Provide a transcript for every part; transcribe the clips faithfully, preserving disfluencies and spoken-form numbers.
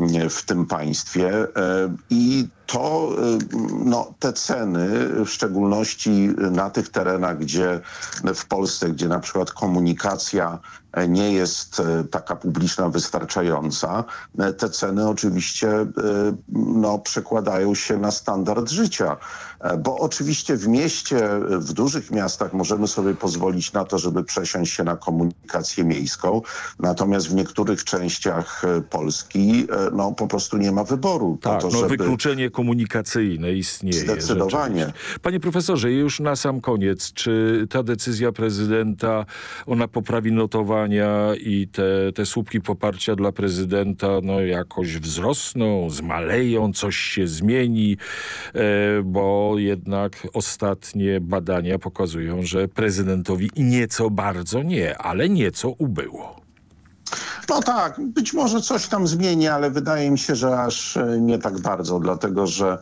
w tym państwie i to no, te ceny, w szczególności na tych terenach, gdzie w Polsce, gdzie na przykład komunikacja nie jest taka publiczna, wystarczająca, te ceny oczywiście no, przekładają się na standard życia. Bo oczywiście w mieście, w dużych miastach możemy sobie pozwolić na to, żeby przesiąść się na komunikację miejską, natomiast w niektórych częściach Polski no, po prostu nie ma wyboru. Tak, to, no, żeby... wykluczenie komunikacyjne istnieje. Zdecydowanie. Panie profesorze, już na sam koniec, czy ta decyzja prezydenta, ona poprawi notowania i te, te słupki poparcia dla prezydenta no, jakoś wzrosną, zmaleją, coś się zmieni, e, bo jednak ostatnie badania pokazują, że prezydentowi nieco bardzo nie, ale nieco ubyło. No tak, być może coś tam zmieni, ale wydaje mi się, że aż nie tak bardzo, dlatego że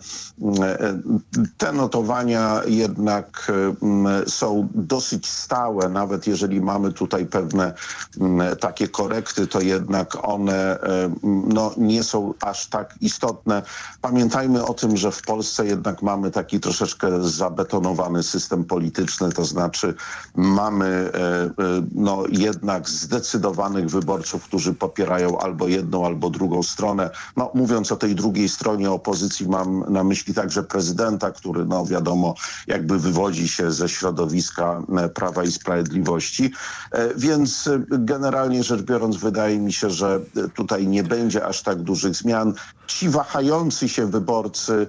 te notowania jednak są dosyć stałe. Nawet jeżeli mamy tutaj pewne takie korekty, to jednak one no, nie są aż tak istotne. Pamiętajmy o tym, że w Polsce jednak mamy taki troszeczkę zabetonowany system polityczny, to znaczy mamy no, jednak zdecydowanych wyborców, którzy popierają albo jedną, albo drugą stronę. No, mówiąc o tej drugiej stronie opozycji, mam na myśli także prezydenta, który, no wiadomo, jakby wywodzi się ze środowiska Prawa i Sprawiedliwości. Więc generalnie rzecz biorąc, wydaje mi się, że tutaj nie będzie aż tak dużych zmian. Ci wahający się wyborcy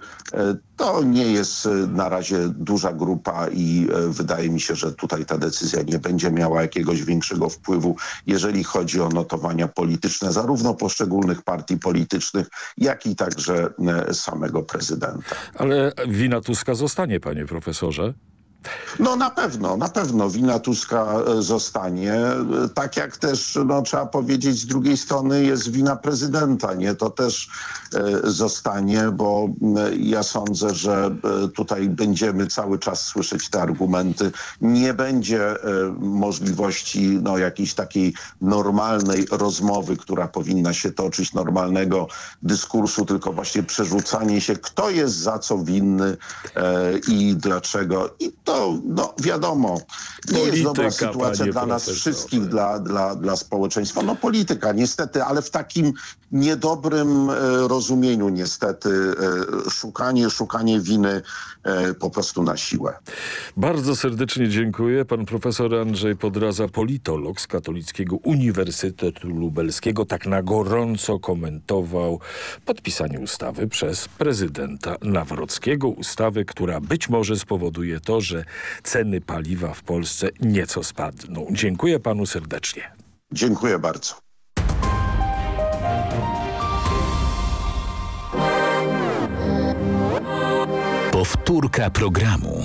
to nie jest na razie duża grupa i wydaje mi się, że tutaj ta decyzja nie będzie miała jakiegoś większego wpływu, jeżeli chodzi o notowania polityczne, zarówno poszczególnych partii politycznych, jak i także samego prezydenta. Ale wina Tuska zostanie, panie profesorze? No na pewno, na pewno wina Tuska zostanie. Tak jak też, no, trzeba powiedzieć, z drugiej strony jest wina prezydenta, nie? To też e, zostanie, bo e, ja sądzę, że e, tutaj będziemy cały czas słyszeć te argumenty. Nie będzie e, możliwości no, jakiejś takiej normalnej rozmowy, która powinna się toczyć, normalnego dyskursu, tylko właśnie przerzucanie się, kto jest za co winny e, i dlaczego. I to no wiadomo, nie jest dobra sytuacja dla nas wszystkich, dla, dla, dla społeczeństwa. No polityka niestety, ale w takim niedobrym e, rozumieniu niestety. E, szukanie, szukanie winy e, po prostu na siłę. Bardzo serdecznie dziękuję. Pan profesor Andrzej Podraza, politolog z Katolickiego Uniwersytetu Lubelskiego, tak na gorąco komentował podpisanie ustawy przez prezydenta Nawrockiego. Ustawy, która być może spowoduje to, że ceny paliwa w Polsce nieco spadną. Dziękuję panu serdecznie. Dziękuję bardzo. Powtórka programu.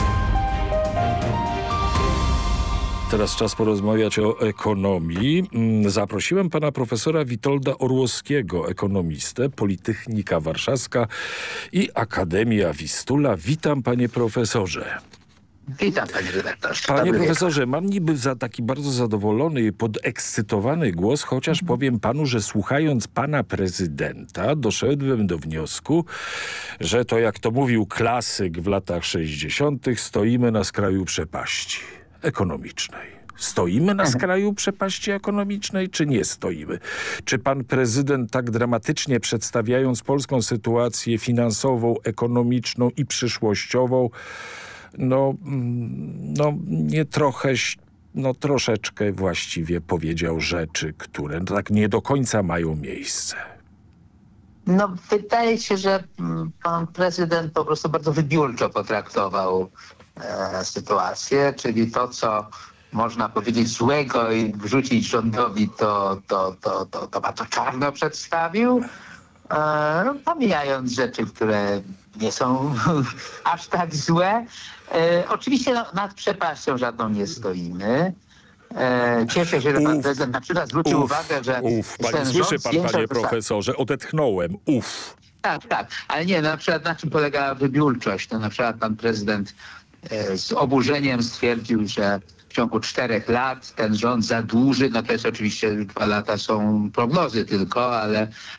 Teraz czas porozmawiać o ekonomii. Zaprosiłem pana profesora Witolda Orłowskiego, ekonomistę, Politechnika Warszawska i Akademia Wistula. Witam, panie profesorze. Witam, panie redaktorze. Panie Dobry profesorze, mam niby za taki bardzo zadowolony i podekscytowany głos, chociaż powiem panu, że słuchając pana prezydenta doszedłem do wniosku, że to jak to mówił klasyk w latach sześćdziesiątych, stoimy na skraju przepaści ekonomicznej. Stoimy na skraju przepaści ekonomicznej, czy nie stoimy? Czy pan prezydent tak dramatycznie przedstawiając polską sytuację finansową, ekonomiczną i przyszłościową, no, no nie trochę, no troszeczkę właściwie powiedział rzeczy, które tak nie do końca mają miejsce? No wydaje się, że pan prezydent po prostu bardzo wybiórczo potraktował e, sytuację, czyli to, co można powiedzieć złego i wrzucić rządowi, to, to, to, to, to bardzo czarno przedstawił, e, pomijając rzeczy, które nie są aż tak złe. E, oczywiście no, nad przepaścią żadną nie stoimy. E, cieszę się, że pan uf, prezydent na przykład zwrócił uf, uwagę, że uf, ten panie, rząd słyszy pan, zwiększał panie wysa- profesorze, odetchnąłem, uf. Tak, tak, ale nie, na przykład na czym polegała wybiórczość? To na przykład pan prezydent e, z oburzeniem stwierdził, że w ciągu czterech lat ten rząd zadłuży, no to jest oczywiście, dwa lata są prognozy tylko, ale